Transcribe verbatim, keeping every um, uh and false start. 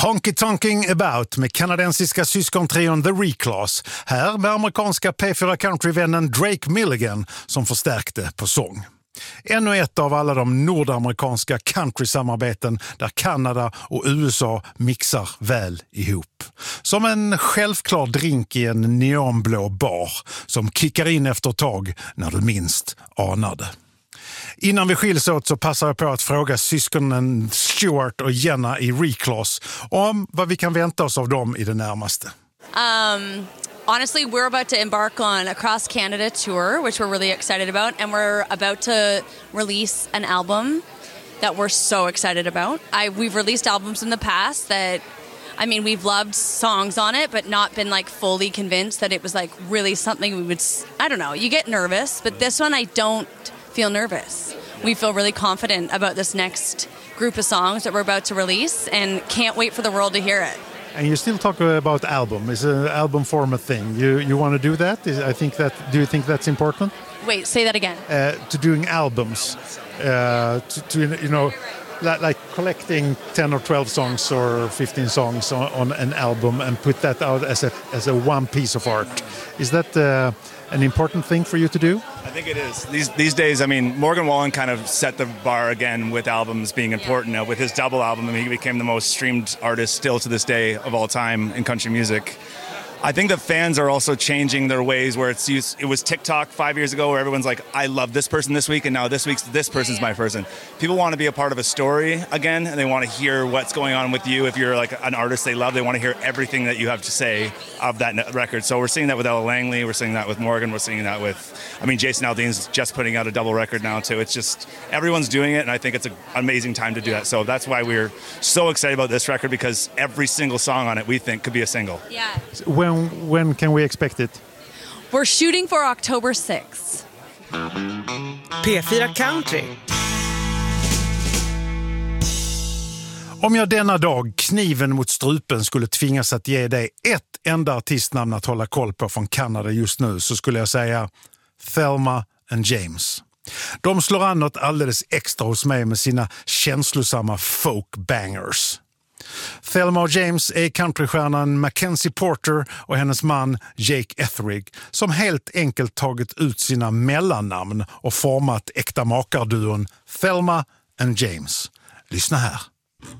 Honky Tonking About med kanadensiska syskontrion The Reclass. Här med amerikanska P fyra countryvännen Drake Milligan som förstärkte på sång. Ännu ett av alla de nordamerikanska countrysamarbeten där Kanada och U S A mixar väl ihop. Som en självklar drink i en neonblå bar som kickar in efter ett tag när du minst anar det. Innan vi skiljs åt så passar jag på att fråga syskonen Stuart och Jenna i Reclass om vad vi kan vänta oss av dem i det närmaste. Um, honestly, we're about to embark on a cross Canada tour, which we're really excited about, and we're about to release an album that we're so excited about. I, we've released albums in the past that, I mean, we've loved songs on it, but not been like fully convinced that it was like really something we would, I don't know, you get nervous, but this one I don't feel nervous. We feel really confident about this next group of songs that we're about to release and can't wait for the world to hear it. And you still talk about album. Is an album form a thing? You you want to do that? Is, I think that. Do you think that's important? Wait, say that again. Uh, to doing albums, uh, to, to you know, like, like collecting ten or twelve songs or fifteen songs on, on an album and put that out as a as a one piece of art. Is that uh, an important thing for you to do? I think it is. These these days, I mean, Morgan Wallen kind of set the bar again with albums being important. Now, with his double album, I mean, he became the most streamed artist still to this day of all time in country music. I think the fans are also changing their ways where it's used, it was TikTok five years ago where everyone's like, I love this person this week, and now this week's this person's my person. People want to be a part of a story again, and they want to hear what's going on with you. If you're like an artist they love, they want to hear everything that you have to say of that record. So we're seeing that with Ella Langley, we're seeing that with Morgan, we're seeing that with, I mean, Jason Aldean's just putting out a double record now too. It's just, everyone's doing it, and I think it's an amazing time to do that. So that's why we're so excited about this record, because every single song on it we think could be a single. Yeah. When when can we expect it? We're shooting for October sixth. P fyra Country. Om jag denna dag, kniven mot strupen, skulle tvingas att ge dig ett enda artistnamn att hålla koll på från Kanada just nu, så skulle jag säga Thelma and James. De slår an något alldeles extra hos mig med sina känslosamma folk bangers. Thelma och James är countrystjärnan Mackenzie Porter och hennes man Jake Etheridge som helt enkelt tagit ut sina mellannamn och format äkta makarduon Thelma and James. Lyssna här.